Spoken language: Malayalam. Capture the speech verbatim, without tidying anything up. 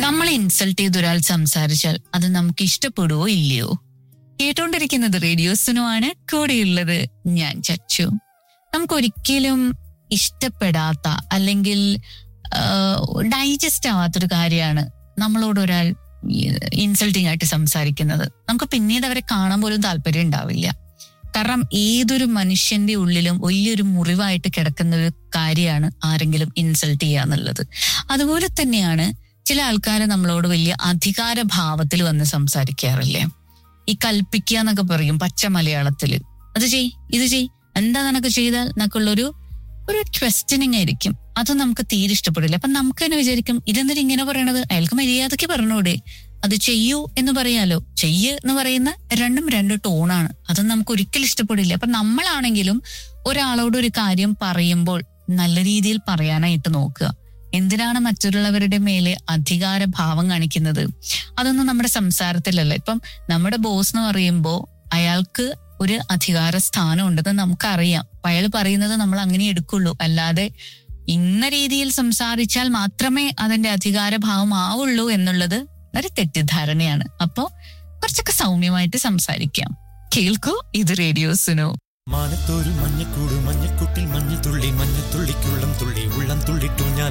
നമ്മളെ ഇൻസൾട്ട് ചെയ്ത് ഒരാൾ സംസാരിച്ചാൽ അത് നമുക്ക് ഇഷ്ടപ്പെടുവോ ഇല്ലയോ? കേട്ടോണ്ടിരിക്കുന്നത് റേഡിയോ സുനോ ആണ്. കൂടെയുള്ളത് ഞാൻ ചച്ചു. നമുക്കൊരിക്കലും ഇഷ്ടപ്പെടാത്ത അല്ലെങ്കിൽ ഡൈജസ്റ്റ് ആവാത്തൊരു കാര്യമാണ് നമ്മളോട് ഒരാൾ ഇൻസൾട്ടിങ് ആയിട്ട് സംസാരിക്കുന്നത്. നമുക്ക് പിന്നീട് അവരെ കാണാൻ പോലും താല്പര്യം ഉണ്ടാവില്ല. കാരണം ഏതൊരു മനുഷ്യന്റെ ഉള്ളിലും വലിയൊരു മുറിവായിട്ട് കിടക്കുന്ന ഒരു കാര്യമാണ് ആരെങ്കിലും ഇൻസൾട്ട് ചെയ്യുക എന്നുള്ളത്. അതുപോലെ തന്നെയാണ് ചില ആൾക്കാരെ നമ്മളോട് വലിയ അധികാര ഭാവത്തിൽ വന്ന് സംസാരിക്കാറില്ലേ? ഈ കൽപ്പിക്കുക എന്നൊക്കെ പറയും പച്ച മലയാളത്തില്. അത് ചെയ്, ഇത് ചെയ്, എന്താ നിനക്ക് ചെയ്താൽ എന്നൊക്കെയുള്ളൊരു ഒരു ക്വസ്റ്റ്യനിങ് ആയിരിക്കും. അത് നമുക്ക് തീരെ ഇഷ്ടപ്പെടില്ല. അപ്പൊ നമുക്ക് തന്നെ വിചാരിക്കും, ഇതെന്തിനാ ഇങ്ങനെ പറയണത്? അയാൾക്ക് മര്യാദയ്ക്ക് പറഞ്ഞൂടെ? അത് ചെയ്യൂ എന്ന് പറയാലോ. ചെയ്യ് എന്ന് പറയുന്ന രണ്ടും രണ്ട് ടോണാണ്. അത് നമുക്ക് ഒരിക്കലും ഇഷ്ടപ്പെടില്ല. അപ്പൊ നമ്മളാണെങ്കിലും ഒരാളോട് ഒരു കാര്യം പറയുമ്പോൾ നല്ല രീതിയിൽ പറയാനായിട്ട് നോക്കുക. എന്തിനാണ് മറ്റുള്ളവരുടെ മേലെ അധികാര ഭാവം കാണിക്കുന്നത്? അതൊന്നും നമ്മുടെ സംസാരത്തിലല്ല. ഇപ്പം നമ്മുടെ ബോസ് എന്ന് പറയുമ്പോ അയാൾക്ക് ഒരു അധികാര സ്ഥാനം ഉണ്ടെന്ന് നമുക്കറിയാം. അപ്പൊ അയാൾ പറയുന്നത് നമ്മൾ അങ്ങനെ എടുക്കുള്ളൂ. അല്ലാതെ ഇന്ന രീതിയിൽ സംസാരിച്ചാൽ മാത്രമേ അതിന്റെ അധികാര ഭാവം ആവുള്ളൂ എന്നുള്ളത് ഒരു തെറ്റിദ്ധാരണയാണ്. അപ്പോ കുറച്ചൊക്കെ സൗമ്യമായിട്ട് സംസാരിക്കാം. കേൾക്കൂ, ഇത് റേഡിയോ സുനോ. മാനത്തോരു മഞ്ഞക്കൂട് മഞ്ഞക്കുട്ടിൽ മഞ്ഞത്തുള്ളി മഞ്ഞത്തുള്ളിക്കുള്ളം തുള്ളി ഉള്ളം തുള്ളിട്ടു ഞാൻ